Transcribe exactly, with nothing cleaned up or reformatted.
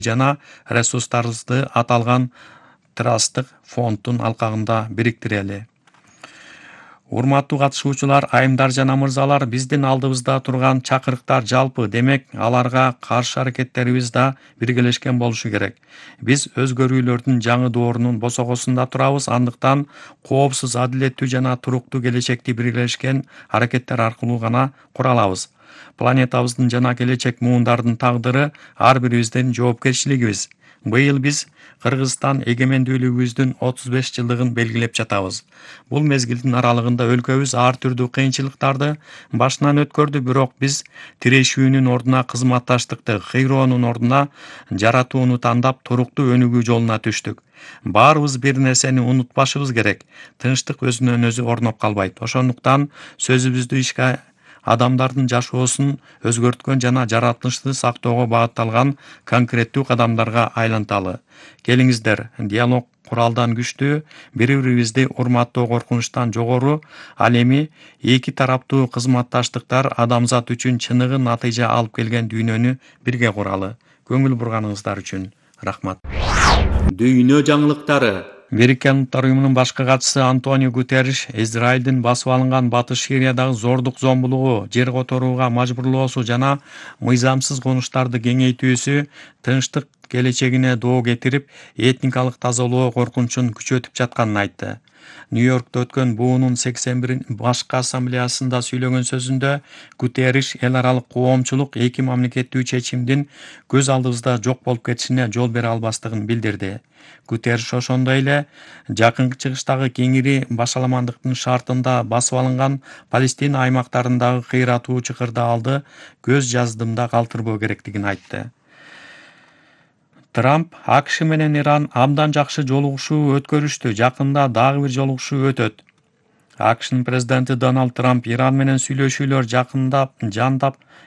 жана ресурстарыбызды аталган трасттык фонддун алкагында бириктирели. Урматтуу катышуучулар, айымдар жана мырзалар, биздин алдыбызда турган чакырыктар жалпы, демек аларга каршы аракеттерибиз да биргелешкен болушу керек. Биз өзгөрүүлөрдүн жаңы доорунун босогосунда турабыз, андыктан коопсуз, адилеттүү жана туруктуу келечекти биргелешкен аракеттер аркылуу гана кура алабыз. Планетабыздын жана келечек муундардын тагдыры ар бирибиздин жоопкерчилигибиз. Быйыл биз Кыргызстан эгемендүүлүгүбүздүн отуз беш жылдыгын белгилеп жатабыз. Бул мезгилдин аралыгында өлкөбүз ар түрдүү кыйынчылыктарды башынан өткөрдү, бирок биз тирешүүнүн ордуна кызматташтыкты, кыйроонун ордуна жаратууну тандап, туруктуу өнүгүү жолуна түштүк. Баарыбыз бир нерсени унутпашыбыз керек. Тынчтык өзүнөн өзү орноп калбайт. Ошондуктан сөзүбүздү ишке адамдардын жашоосун өзгөрткөн жана жаратылышты сактоого багытталган конкреттүү кадамдарга айланталы. Келиңиздер, диалог куралдан күчтүү, бири-бирибизди урматтоо коркунучтан жогору, ал эми эки тараптуу кызматташтыктар адамзат үчүн чыныгы натыйжа алып келген дүйнөнү бирге куралы. Көңүл бурганыңыздар үчүн рахмат. Дүйнө жаңылыктары. Бириккен Улуттар Уюмунун башкы катчысы Антонио Гутерриш Израилдин басып алынган Батыш Сириядагы зордук зомбулугу, жер которууга мажбурлоосу жана мыйзамсыз конуштарды кеңейтүүсү тынчтык келечегине доо кетирип, этникалык тазалоо коркунучун күчөтүп жатканын айтты. Нью-Йоркто өткөн буунун сексен биринчи башкы ассамблеясында сөйлөгөн сөзүндө Гутерриш эл аралык коомчулук эки мамлекеттүү чечимдин көз алдыбызда жок болуп кетишине жол бере албастыгын билдирди. Гутерриш ошондой эле Жакынкы Чыгыштагы кеңири башаламандыктын шартында басып алынган Палестина аймактарындагы кыйратуу чыкырдаалды көз жаздымда калтырбоо керектигин айтты. Трамп АКШ менен Иран абдан жакшы жолугушуу өткөрүштү, жакында дагы бир жолугушуу өтөт. АКШнын президенти Дональд Трамп Иран менен сүйлөшүүлөр жакындап, жандап,